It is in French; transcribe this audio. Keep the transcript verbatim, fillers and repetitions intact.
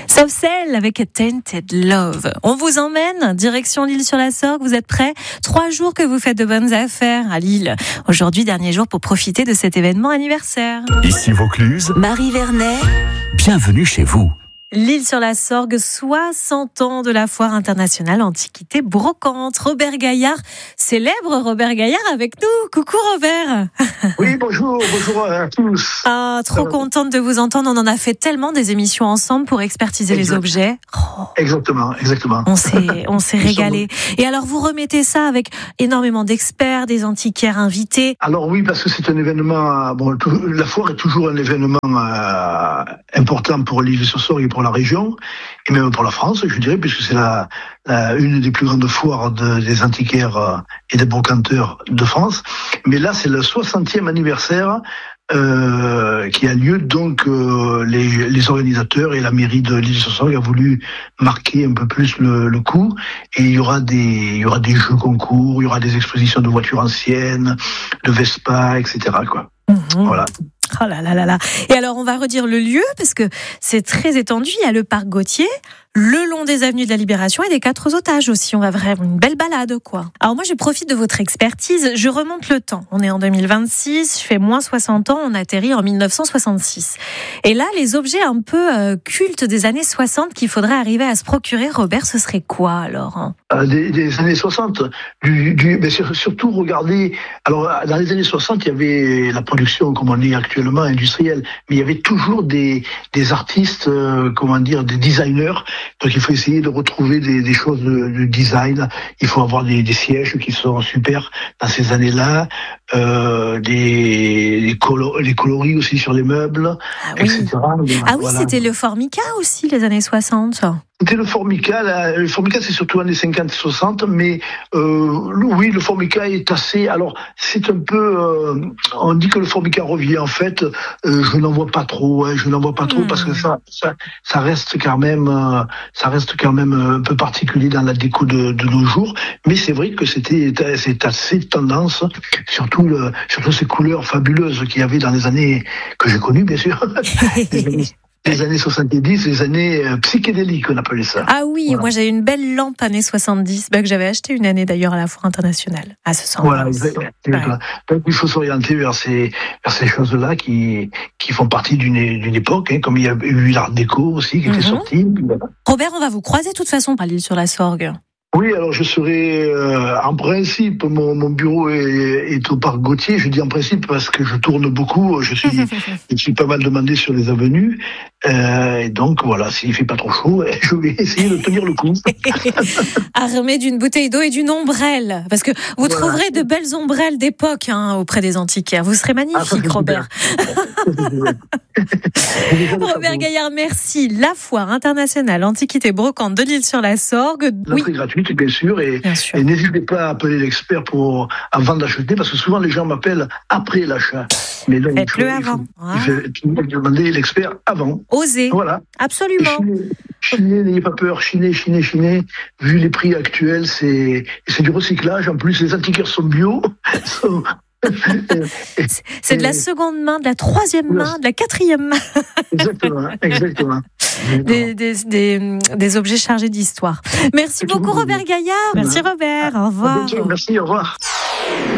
Sauf celle avec Tainted Love. On vous emmène direction l'Île-sur-la-Sorgue. Vous êtes prêts? Trois jours que vous faites de bonnes affaires à Lille. Aujourd'hui, dernier jour pour profiter de cet événement anniversaire. Ici Vaucluse, Marie Vernet, bienvenue chez vous. L'Île-sur-la-Sorgue, soixante ans de la foire internationale Antiquité Brocante. Robert Gaillard, célèbre Robert Gaillard avec nous. Coucou Robert. Oui, bonjour, bonjour à tous. Ah, trop contente de vous entendre. On en a fait tellement des émissions ensemble pour expertiser exact. les objets. Oh. Exactement, exactement. On s'est, on s'est régalé. Et alors, vous remettez ça avec énormément d'experts, des antiquaires invités. Alors oui, parce que c'est un événement, bon, tout, la foire est toujours un événement euh, important pour l'Île-sur-la-Sorgue et pour la région, et même pour la France, je dirais, puisque c'est la, la une des plus grandes foires de, des antiquaires et des brocanteurs de France. Mais là, c'est le soixantième anniversaire euh, qui a lieu, donc euh, les, les organisateurs et la mairie de l'Île-sur-la-Sorgue a voulu marquer un peu plus le, le coup, et il y aura des, il y aura des jeux concours, il y aura des expositions de voitures anciennes, de Vespa, et cetera, quoi. Mmh. Voilà. Oh là là là là. Et alors, on va redire le lieu, parce que c'est très étendu. Il y a le parc Gautier, le long des avenues de la Libération et des quatre otages aussi. On va vraiment une belle balade, quoi. Alors moi, je profite de votre expertise. Je remonte le temps. On est en deux mille vingt-six, je fais moins soixante ans, on atterrit en mille neuf cent soixante-six. Et là, les objets un peu euh, cultes des années soixante qu'il faudrait arriver à se procurer, Robert, ce serait quoi alors hein euh, des, des années soixante, du, du, mais surtout, regardez, alors dans les années soixante, il y avait la production, comme on dit actuellement, industrielle, mais il y avait toujours des, des artistes, euh, comment dire, des designers. Donc il faut essayer de retrouver des, des choses de, de design. Il faut avoir des, des sièges qui sont super dans ces années-là, euh, des, des, colo- des coloris aussi sur les meubles, ah oui. et cetera. Donc, ah oui, voilà. C'était le Formica aussi, les années soixante. C'était le Formica. Là, le Formica, c'est surtout années cinquante soixante, mais euh, oui, le Formica est assez... Alors, c'est un peu... Euh, on dit que le Formica revient, en fait. Euh, je n'en vois pas trop, hein, je n'en vois pas trop, mmh. parce que ça, ça, ça reste quand même... Euh, ça reste quand même un peu particulier dans la déco de, de nos jours. Mais c'est vrai que c'était c'est assez tendance, surtout, le, surtout ces couleurs fabuleuses qu'il y avait dans les années que j'ai connues, bien sûr. Les années soixante-dix, les années euh, psychédéliques, on appelait ça. Ah oui, voilà. Moi j'ai une belle lampe années soixante-dix, bah, que j'avais acheté une année d'ailleurs à la Foire internationale. À ce sens. Voilà, exactement. Ouais. Donc il faut s'orienter vers ces, vers ces choses-là qui, qui font partie d'une, d'une époque, hein, comme il y a eu l'art déco aussi qui mm-hmm. était sorti. Voilà. Robert, on va vous croiser de toute façon par l'Île-sur-la-Sorgue. Oui, alors je serai, euh, en principe, mon, mon bureau est, est au parc Gautier. Je dis en principe parce que je tourne beaucoup, je suis, je suis pas mal demandé sur les avenues. Euh, et donc voilà, s'il fait pas trop chaud, je vais essayer de tenir le coup. Armé d'une bouteille d'eau et d'une ombrelle, parce que vous voilà. trouverez de belles ombrelles d'époque hein, auprès des antiquaires. Vous serez magnifique, ah, Robert. Robert Gaillard, merci. La Foire internationale Antiquité Brocante de l'Île-sur-la-Sorgue. Oui. Très gratuite, bien sûr, et, bien sûr. Et n'hésitez pas à appeler l'expert pour avant d'acheter, parce que souvent les gens m'appellent après l'achat. Mais donc, faites-le il faut, avant. Il faut, il faut demander l'expert avant. Osez. Voilà. Absolument. Chiner, chiner, n'ayez pas peur. Chiner, chiner, chiner. Vu les prix actuels, c'est, c'est du recyclage. En plus, les antiquaires sont bio. sont... C'est de la seconde main, de la troisième main, de la quatrième main. Exactement, exactement. Des, des, des, des objets chargés d'histoire. Merci beaucoup, Robert Gaillard. Merci, Robert. Au revoir. Merci, au revoir.